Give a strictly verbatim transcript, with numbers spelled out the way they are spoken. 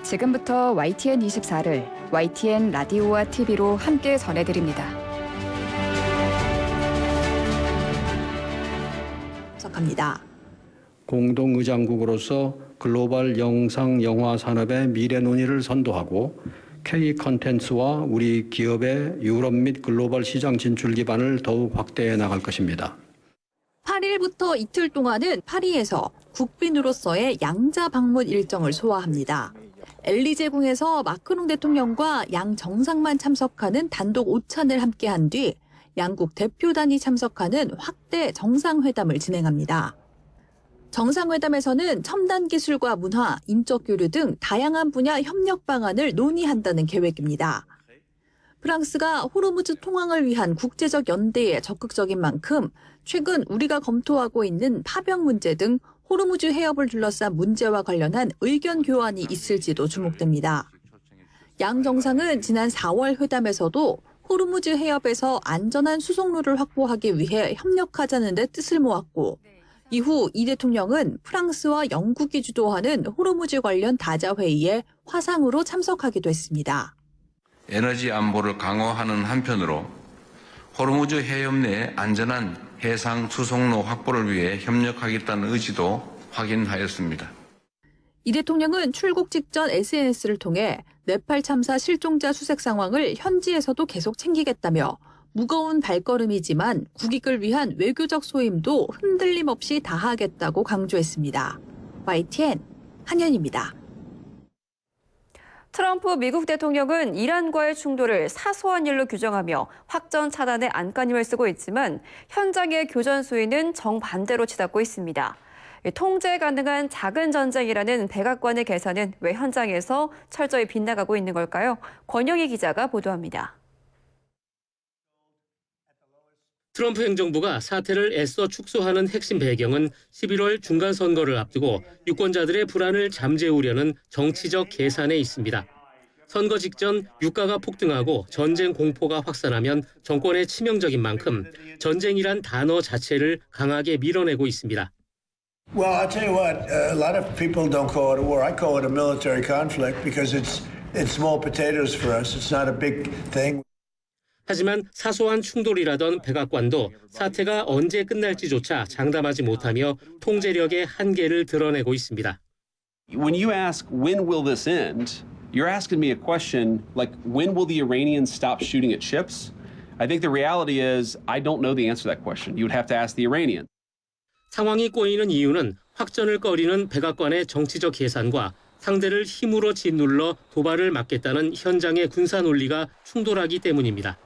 지금부터 와이티엔 이십사를 와이티엔 라디오와 티비로 함께 전해드립니다. 시작합니다. 공동의장국으로서 글로벌 영상 영화 산업의 미래 논의를 선도하고 K 컨텐츠와 우리 기업의 유럽 및 글로벌 시장 진출 기반을 더욱 확대해 나갈 것입니다. 팔 일부터 이틀 동안은 파리에서 국빈으로서의 양자 방문 일정을 소화합니다. 엘리제궁에서 마크롱 대통령과 양 정상만 참석하는 단독 오찬을 함께한 뒤 양국 대표단이 참석하는 확대 정상회담을 진행합니다. 정상회담에서는 첨단 기술과 문화, 인적 교류 등 다양한 분야 협력 방안을 논의한다는 계획입니다. 프랑스가 호르무즈 통항을 위한 국제적 연대에 적극적인 만큼 최근 우리가 검토하고 있는 파병 문제 등 호르무즈 해협을 둘러싼 문제와 관련한 의견 교환이 있을지도 주목됩니다. 양 정상은 지난 사월 회담에서도 호르무즈 해협에서 안전한 수송로를 확보하기 위해 협력하자는 데 뜻을 모았고 이후 이 대통령은 프랑스와 영국이 주도하는 호르무즈 관련 다자회의에 화상으로 참석하기도 했습니다. 에너지 안보를 강화하는 한편으로 호르무즈 해협 내 안전한 해상 수송로 확보를 위해 협력하겠다는 의지도 확인하였습니다. 이 대통령은 출국 직전 에스엔에스를 통해 네팔 참사 실종자 수색 상황을 현지에서도 계속 챙기겠다며 무거운 발걸음이지만 국익을 위한 외교적 소임도 흔들림 없이 다하겠다고 강조했습니다. 와이티엔 한현입니다. 트럼프 미국 대통령은 이란과의 충돌을 사소한 일로 규정하며 확전 차단에 안간힘을 쓰고 있지만 현장의 교전 수위는 정반대로 치닫고 있습니다. 통제 가능한 작은 전쟁이라는 백악관의 계산은 왜 현장에서 철저히 빗나가고 있는 걸까요? 권영희 기자가 보도합니다. 트럼프 행정부가 사태를 애써 축소하는 핵심 배경은 십일월 중간선거를 앞두고 유권자들의 불안을 잠재우려는 정치적 계산에 있습니다. 선거 직전 유가가 폭등하고 전쟁 공포가 확산하면 정권에 치명적인 만큼 전쟁이란 단어 자체를 강하게 밀어내고 있습니다. Well, I'll tell you what, a lot of people don't call it a war. I call it a military conflict because it's it's small potatoes for us. It's not a big thing. 하지만 사소한 충돌이라던 백악관도 사태가 언제 끝날지조차 장담하지 못하며 통제력의 한계를 드러내고 있습니다. When you ask when will this end, you're asking me a question like when will the Iranians stop shooting at ships? I think the reality is I don't know the answer to that question. You would have to ask the Iranians. 상황이 꼬이는 이유는 확전을 꺼리는 백악관의 정치적 계산과 상대를 힘으로 짓눌러 도발을 막겠다는 현장의 군사 논리가 충돌하기 때문입니다.